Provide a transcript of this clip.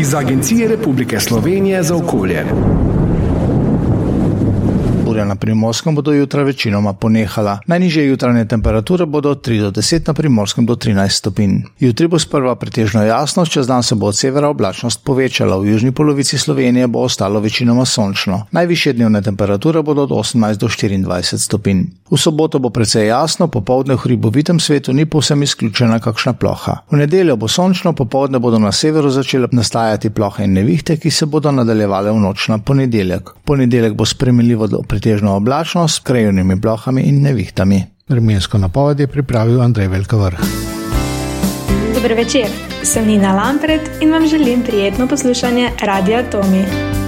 iz Agencije Republike Slovenije za okolje. Burja na Primorskem bodo jutra večinoma ponehala. Najnižje jutranje temperature bodo od 3 do 10, na Primorskem do 13 stopinj. Jutri bo sprva pretežno jasno, čez dan se bo od severa oblačnost povečala, v južni polovici Slovenije bo ostalo večinoma sončno. Najvišje dnevne temperature bodo od 18 do 24 stopinj. V soboto bo precej jasno, popoldne v hribovitem svetu ni povsem izključena kakšna ploha. V nedeljo bo sončno, popoldne bodo na severu začele nastajati plohe in nevihte, ki se bodo nadaljevale v noč na ponedeljek. Ponedeljek bo sprejemljivo pretežno oblačno s krajevnimi plohami in nevihtami. Vremensko napoved je pripravil Andrej Velkavrh. Dober večer, sem Nina Lampret in vam želim prijetno poslušanje Radia Tomi.